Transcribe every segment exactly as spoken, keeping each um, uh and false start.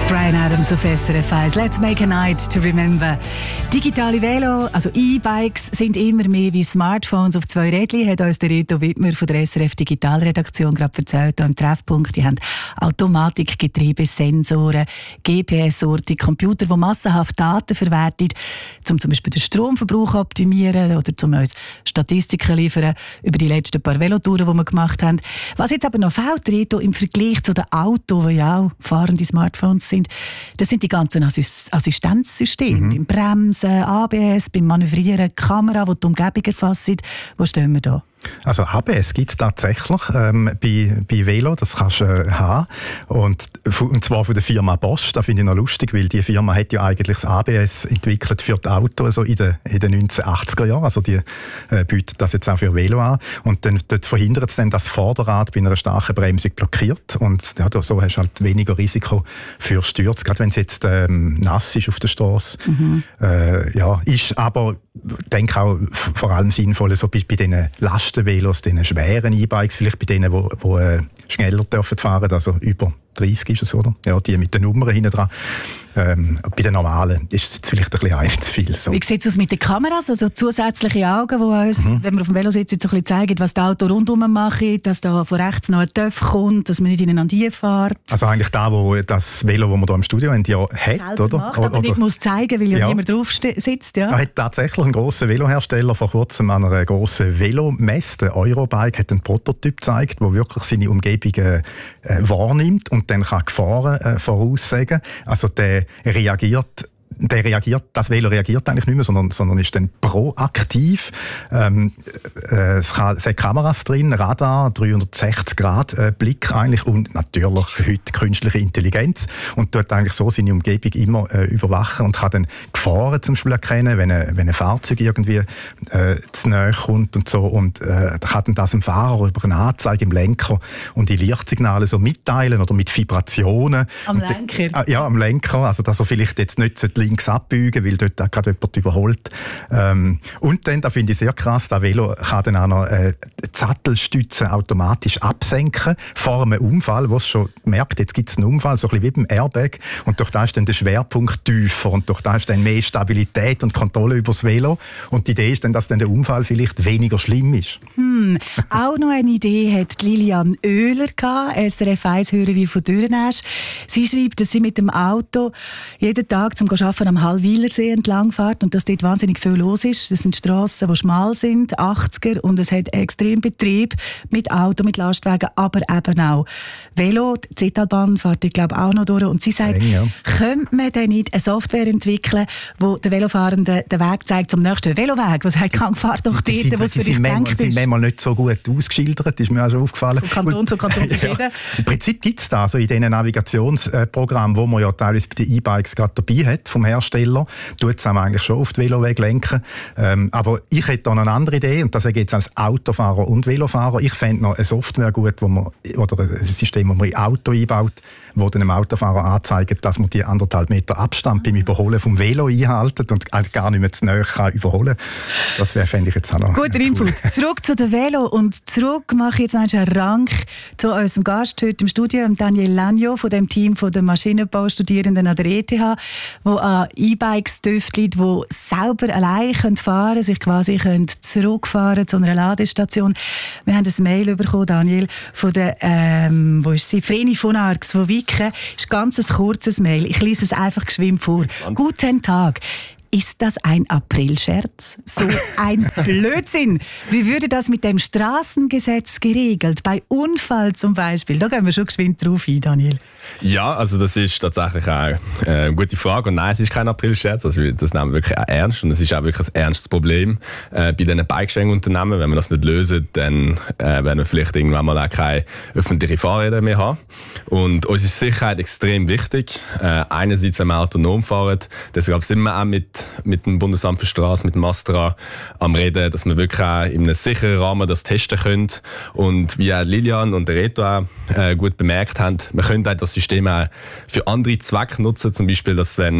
Bryan Adams auf S R F eins. Let's make a night to remember. Digitale Velo, also E-Bikes, sind immer mehr wie Smartphones auf zwei Rädchen, hat uns der Reto Wittmer von der S R F Digitalredaktion gerade erzählt. Hier im Treffpunkt, die haben Automatikgetriebe, Sensoren, G P S-Orte, Computer, die massenhaft Daten verwerten, um zum Beispiel den Stromverbrauch zu optimieren oder um uns Statistiken liefern über die letzten paar Velotouren, die wir gemacht haben. Was jetzt aber noch fehlt, Reto, im Vergleich zu den Autos, die ja auch fahrende Smartphones sind, das sind die ganzen Assist- Assistenzsysteme. Mhm. Beim Bremsen, A B S, beim Manövrieren, Kamera, die die Umgebung erfasst. Wo stehen wir da? Also A B S gibt es tatsächlich ähm, bei, bei Velo, das kannst du äh, haben. Und, und zwar von der Firma Bosch, das finde ich noch lustig, weil die Firma hat ja eigentlich das A B S entwickelt für die Autos also in den, in den neunzehnhundertachtziger Jahren. Also die äh, bietet das jetzt auch für Velo an. Und dann dort verhindert es dann, dass das Vorderrad bei einer starken Bremsung blockiert. Und ja, so hast du halt weniger Risiko für Stürze, gerade wenn es jetzt ähm, nass ist auf der Straße. Mhm. Äh, ja, ist aber, denke auch vor allem sinnvoll so bei, bei diesen Lasten Velos, diesen schweren E-Bikes, vielleicht bei denen, die, die äh, schneller dürfen fahren, also über dreißig ist es, oder? Ja, die mit den Nummern hinten dran. Ähm, bei den normalen ist es vielleicht ein bisschen ein zu viel. So. Wie sieht es aus mit den Kameras? Also zusätzliche Augen, die uns, mhm. wenn wir auf dem Velo sitzen, so ein bisschen zeigen, was das Auto rundherum macht, dass da von rechts noch ein Töff kommt, dass man nicht ineinander fährt. Also eigentlich da, wo das Velo, das wir hier im Studio haben, ja hat, oder? Macht, aber oder, nicht muss zeigen, weil ja, ja niemand drauf sitzt. Ja. Da hat tatsächlich ein grosser Velohersteller vor kurzem an einer grossen Velomesse, der Eurobike, hat einen Prototyp gezeigt, der wirklich seine Umgebung äh, wahrnimmt und dann kann Gefahren äh, voraussagen. Also der reagiert Der reagiert, das Velo reagiert eigentlich nicht mehr, sondern, sondern ist dann proaktiv. Ähm, äh, es, kann, es hat Kameras drin, Radar, dreihundertsechzig Grad äh, Blick eigentlich und natürlich heute künstliche Intelligenz und tut eigentlich so seine Umgebung immer äh, überwachen und kann dann Gefahren zum Beispiel erkennen, wenn ein, wenn ein Fahrzeug irgendwie äh, zu nahe kommt und so und äh, kann dann das dem Fahrer über eine Anzeige im Lenker und die Lichtsignale so mitteilen oder mit Vibrationen. Am Lenker? Und, äh, ja, am Lenker, also dass er vielleicht jetzt nicht so links abbiegen, weil dort auch gerade jemand überholt. Ähm, und dann, da finde ich sehr krass, das Velo kann dann auch noch äh, die Sattelstützen automatisch absenken vor einem Unfall, wo es schon merkt, jetzt gibt es einen Unfall, so ein bisschen wie beim Airbag. Und durch das ist dann der Schwerpunkt tiefer und durch das ist dann mehr Stabilität und Kontrolle über das Velo. Und die Idee ist dann, dass dann der Unfall vielleicht weniger schlimm ist. Hm. Auch noch eine Idee hat Lilian Oehler gehabt, S R F eins-Hörerin von Dürrenäsch. Sie schreibt, dass sie mit dem Auto jeden Tag zum Arbeiten am Hallwilersee entlang fährt und dass dort wahnsinnig viel los ist. Das sind Strassen, die schmal sind, achtziger, und es hat extrem Betrieb mit Auto, mit Lastwagen, aber eben auch Velo. Die Zitalbahn fährt, ich glaube, auch noch durch. Und sie sagt, Eng, ja. könnte man denn nicht eine Software entwickeln, die den Velofahrenden den Weg zeigt zum nächsten Veloweg? Was heißt, fahr doch dort, wo es für dich gedacht ist. Sie sind manchmal nicht so gut ausgeschildert, ist mir auch schon aufgefallen. Von Kanton zu Kanton verschieden. Ja. Im Prinzip gibt es da, also in diesen Navigationsprogrammen, wo man ja teilweise bei den E-Bikes gerade dabei hat, vom Hersteller, tut es eigentlich schon auf die Veloweg lenken. Ähm, aber ich hätte da noch eine andere Idee, und das sage ich jetzt als Autofahrer und Velofahrer. Ich fände noch eine Software gut, wo man, oder ein System, das man in Auto einbaut, wo dann dem Autofahrer anzeigt, dass man die anderthalb Meter Abstand beim Überholen vom Velo einhaltet und gar nicht mehr zu nahe kann überholen. Das wäre, fände ich jetzt auch noch guter cool. Input. Zurück zu den Velo und zurück mache ich jetzt einen Rank zu unserem Gast heute im Studio, Daniel Lagno von dem Team der Maschinenbaustudierenden an der E T H, wo an E-Bikes tüftelt, die selber allein fahren können, sich quasi können zurückfahren zu einer Ladestation. Wir haben ein Mail bekommen, Daniel, von der, ähm, wo ist sie? Vreni von Arx, von Wiken. Das ist ganz ein kurzes Mail. Ich lese es einfach geschwind vor. Guten Tag. Ist das ein Aprilscherz? So ein Blödsinn! Wie würde das mit dem Straßengesetz geregelt? Bei Unfall zum Beispiel? Da gehen wir schon geschwind drauf ein, Daniel. Ja, also das ist tatsächlich auch äh, eine gute Frage. Und nein, es ist kein Aprilscherz. Also das nehmen wir wirklich auch ernst. Und es ist auch wirklich ein ernstes Problem äh, bei diesen Bikeschenkunternehmen. Wenn wir das nicht lösen, dann äh, werden wir vielleicht irgendwann mal auch keine öffentliche Fahrräder mehr haben. Und uns ist Sicherheit extrem wichtig. Äh, einerseits, wenn wir autonom fahren, deshalb sind wir auch mit mit dem Bundesamt für Straßen, mit dem Astra am Reden, dass wir wirklich auch in einem sicheren Rahmen das testen können. Und wie auch Lilian und der Reto auch äh, gut bemerkt haben, wir können auch das System auch für andere Zwecke nutzen. Zum Beispiel, dass wenn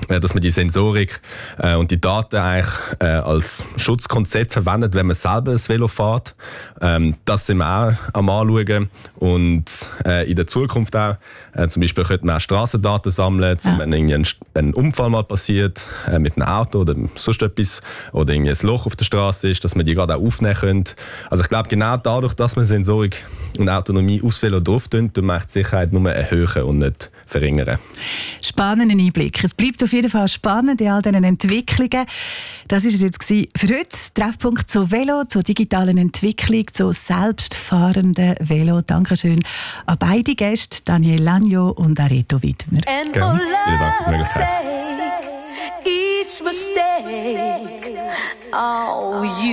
äh, dass man die Sensorik äh, und die Daten eigentlich äh, als Schutzkonzept verwendet, wenn man selber ein Velo fährt. Ähm, das sind wir auch am Anschauen. Und äh, in der Zukunft auch, äh, zum Beispiel könnte man auch Strassendaten sammeln, ja. wenn irgendwie ein, ein Unfall mal passiert äh, mit einem Auto oder sonst etwas, oder irgendwie ein Loch auf der Straße ist, dass man die gerade auch aufnehmen könnte. Also ich glaube, genau dadurch, dass man Sensorik und Autonomie aufs Velo drauf tun, tun wir die Sicherheit nur erhöhen und nicht verringern. Spannender Einblick. Es bleibt auf jeden Fall spannend in all diesen Entwicklungen. Das war es jetzt für heute. Treffpunkt zu Velo, zur digitalen Entwicklung, zu selbstfahrenden Velo. Dankeschön an beide Gäste, Daniel Lagno und Areto Widmer. Gerne. Vielen Dank für die Möglichkeit. Each mistake, oh, you